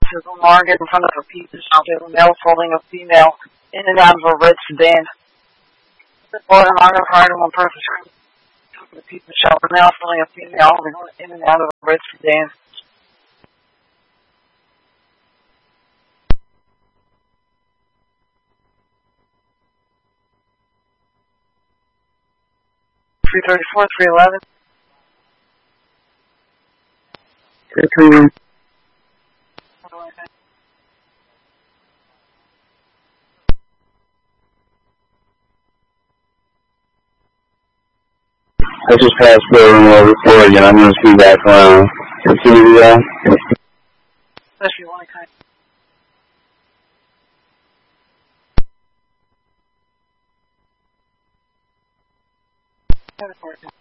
is a market in front of a pizza shop. There's a male folding a female in and out of a red sedan. The boy and I are hired one person to the pizza shop. A male folding a female in and out of a red sedan. Three 311. I just passed over again. I'm going to see back around. Continue to go. Especially one kind. Of